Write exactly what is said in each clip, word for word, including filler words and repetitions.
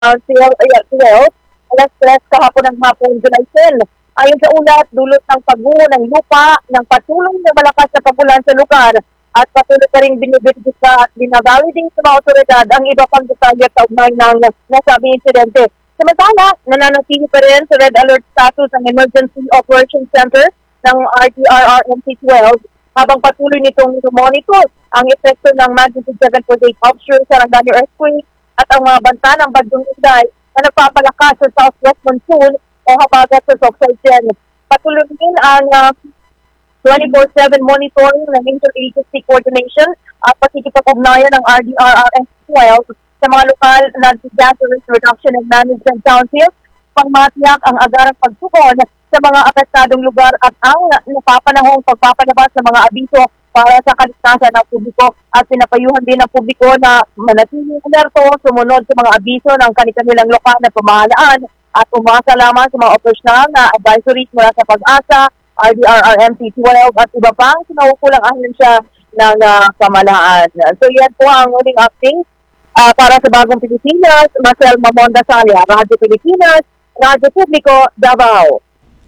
Council, ayan, twelve, alas tres kahapon ng hapon, July tenth. Ayon sa ulat, dulot ng pagguho ng lupa ng patuloy na malakas na pagulan sa lugar at patuloy pa rin binibigisa at binabawi din sa mga otoridad ang iba pang detalye kaugnay ng nasabing insidente. Samantala, nananatili pa rin sa red alert status ang Emergency Operations Center ng R T R R M C twelve habang patuloy nitong monitor ang epekto ng magnitude seven point eight offshore Sarangani earthquake at ang mga banta ng Bagyong Inday na nagpapalakas sa southwest monsoon o habagat sa Soxaltian. Patuloy din ang uh, twenty-four seven monitoring ng interagency coordination at pakikipag-ugnayan ng R D R R M C twelve sa mga lokal na disaster risk reduction and management councils pang matiyak ang agarang pagtugon sa mga apektadong lugar at ang napapanahong pagpapalabas ng mga abiso para sa kaligtasan ng publiko at pinapayuhan din ng publiko na manatiling alerto, sumunod sa mga abiso ng kanilang lokal na pamahalaan at umasa lamang sa mga operasyonal na advisories mula sa Pag-asa, R D R R M C twelve at iba pang sinaukulang ahensya ng uh, pamahalaan. So yan po ang uling update uh, para sa Bagong Pilipinas. Marcel Mamonda Salia, Radyo Pilipinas, Radyo Publiko, Davao.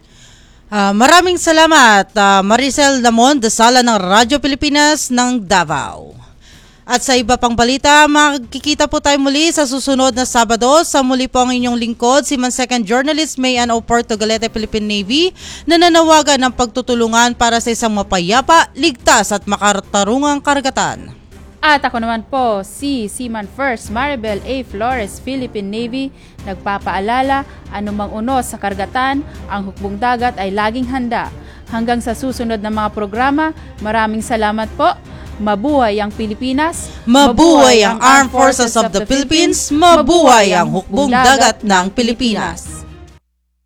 Uh, maraming salamat, uh, Maricel Damon, Dasala ng Radyo Pilipinas ng Davao. At sa iba pang balita, makikita po tayo muli sa susunod na Sabado. Sa muli po ang inyong lingkod, si Second Journalist Mayan O. Portugalete, Philippine Navy, na nanawagan ng pagtutulungan para sa isang mapayapa, ligtas at makatarungang karagatan. At ako naman po, si Seaman First Maribel A. Flores, Philippine Navy, nagpapaalala, anumang unos sa karagatan, ang hukbong dagat ay laging handa. Hanggang sa susunod na mga programa, maraming salamat po. Mabuhay ang Pilipinas. Mabuhay ang Armed Forces of the Philippines. Mabuhay ang hukbong dagat ng Pilipinas.